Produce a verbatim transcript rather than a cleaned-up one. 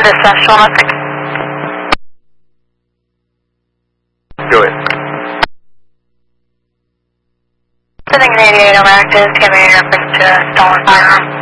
Dispatch one oh six. Do it. Sending an eighty-eight over active, giving a reference to a stolen firearm.